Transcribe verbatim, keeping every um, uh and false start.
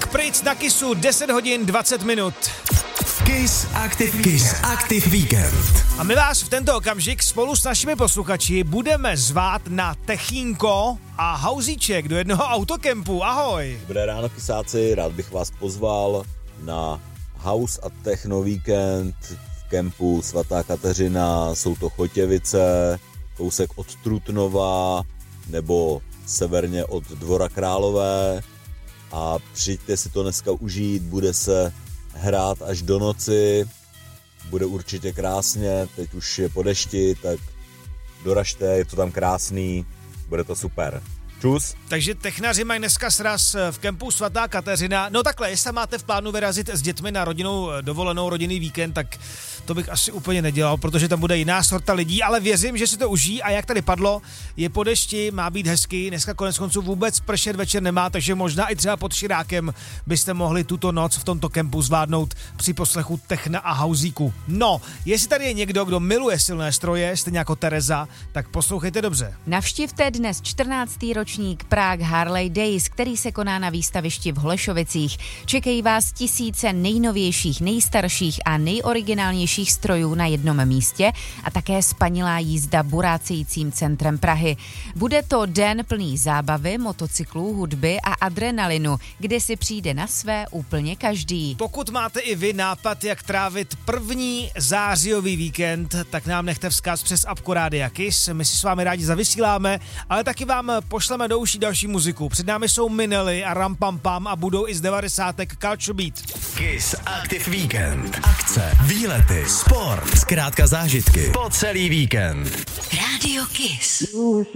Mark Pryc na Kissu, deset hodin dvacet minut. Kiss Active, Kiss Active Weekend. A my vás v tento okamžik spolu s našimi posluchači budeme zvát na Techínko a Hauzíček do jednoho autokempu. Ahoj. Dobré ráno, kysáci, rád bych vás pozval na House a Techno Weekend v kempu Svatá Kateřina. Jsou to Chotěvice, kousek od Trutnova nebo severně od Dvora Králové. A přijďte si to dneska užít, bude se hrát až do noci, bude určitě krásně, teď už je po dešti, tak doražte, je to tam krásný, bude to super. Čus. Takže technaři mají dneska sraz v kempu Svatá Kateřina. No takhle, jestli máte v plánu vyrazit s dětmi na rodinnou dovolenou, rodinný víkend, tak to bych asi úplně nedělal, protože tam bude jiná sorta lidí, ale věřím, že si to užijí a jak tady padlo, je po dešti, má být hezký, dneska konec konců vůbec pršet večer nemá, takže možná i třeba pod Širákem byste mohli tuto noc v tomto kempu zvládnout při poslechu techna a hauzíku. No, jestli tady je někdo, kdo miluje silné stroje, stejně jako Tereza, tak poslouchejte dobře. Navštivte dnes čtrnáctý ročník Prague Harley Days, který se koná na výstavišti v Holešovicích. Čekají vás tisíce nejnovějších, nejstarších a nejoriginálnějších strojů na jednom místě a také spanilá jízda burácejícím centrem Prahy. Bude to den plný zábavy, motocyklů, hudby a adrenalinu, kde si přijde na své úplně každý. Pokud máte i vy nápad, jak trávit první zářijový víkend, tak nám nechte vzkaz přes apku Rádia Kiss. My si s vámi rádi zavysíláme, ale taky vám pošleme do uší další muziku. Před námi jsou Minely a Rampampam a budou i z devadesátek Culture Beat. Kiss Active Weekend. Akce, výlety, sport, zkrátka zážitky po celý víkend. Rádio Kiss. Už